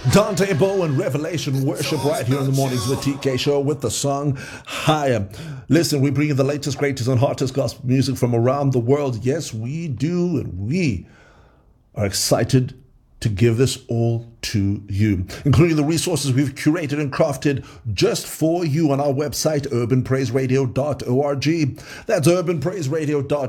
Dante Bow and Revelation Worship right here in the mornings of the TK Show with the song Higher. Listen, we bring you the latest, greatest, and hottest gospel music from around the world. Yes, we do, and we are excited to give this all to you, including the resources we've curated and crafted just for you on our website, urbanpraiseradio.org. That's urbanpraiseradio.org.